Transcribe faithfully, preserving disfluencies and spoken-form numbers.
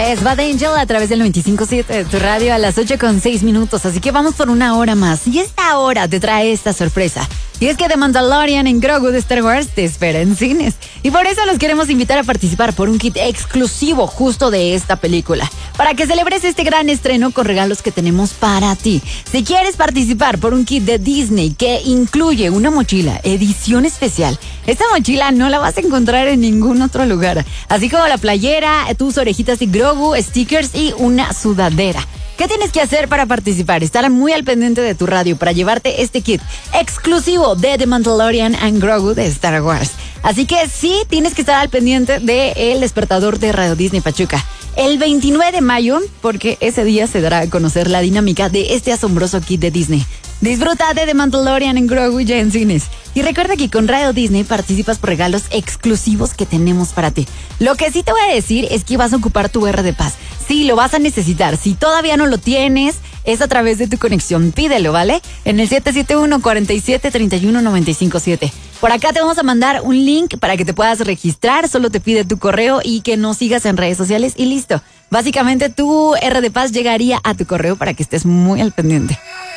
Es Bad Angel a través del noventa y cinco punto siete de tu radio a las ocho con seis minutos. Así que vamos por una hora más. Y esta hora te trae esta sorpresa. Y es que The Mandalorian en Grogu de Star Wars te espera en cines. Y por eso los queremos invitar a participar por un kit exclusivo justo de esta película. Para que celebres este gran estreno con regalos que tenemos para ti. Si quieres participar por un kit de Disney que incluye una mochila, edición especial. Esta mochila no la vas a encontrar en ningún otro lugar. Así como la playera, tus orejitas de Grogu, stickers y una sudadera. ¿Qué tienes que hacer para participar? Estar muy al pendiente de tu radio para llevarte este kit exclusivo de The Mandalorian and Grogu de Star Wars. Así que sí, tienes que estar al pendiente del despertador de Radio Disney Pachuca. El veintinueve de mayo, porque ese día se dará a conocer la dinámica de este asombroso kit de Disney. Disfruta de The Mandalorian en Grogu ya en cines. Y recuerda que con Radio Disney participas por regalos exclusivos que tenemos para ti. Lo que sí te voy a decir es que vas a ocupar tu R de Paz. Sí, lo vas a necesitar. Si todavía no lo tienes, es a través de tu conexión. Pídelo, ¿vale? En el siete siete uno, cuatro siete, tres uno, nueve cinco siete. Por acá te vamos a mandar un link para que te puedas registrar. Solo te pide tu correo y que nos sigas en redes sociales y listo. Básicamente tu R de Paz llegaría a tu correo para que estés muy al pendiente.